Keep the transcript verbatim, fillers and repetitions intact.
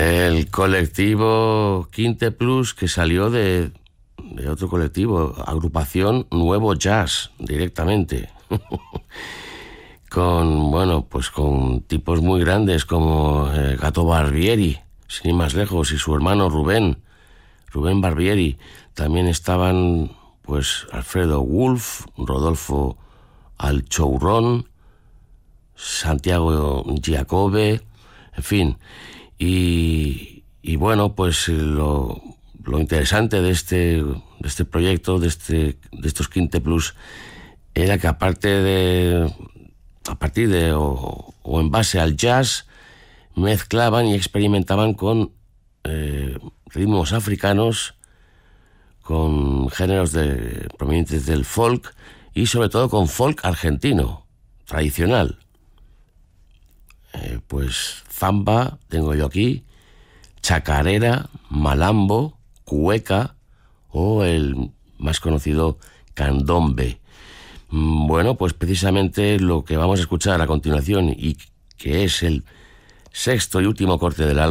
El colectivo Quinte Plus, que salió de, de otro colectivo, agrupación Nuevo Jazz, directamente. Con, bueno, pues con tipos muy grandes como eh, Gato Barbieri, sin ir más lejos, y su hermano Rubén, Rubén Barbieri. También estaban, pues, Alfredo Wolf, Rodolfo Alchourrón, Santiago Giacobbe, en fin. Y, y bueno, pues lo, lo interesante de este, de este proyecto, de, este, de estos Quinte Plus, era que aparte de, a partir de, o, o en base al jazz, mezclaban y experimentaban con eh, ritmos africanos, con géneros de, provenientes del folk y sobre todo con folk argentino, tradicional. Eh, pues zamba, tengo yo aquí, chacarera, malambo, cueca o el más conocido candombe. Bueno, pues precisamente lo que vamos a escuchar a continuación y que es el sexto y último corte del álbum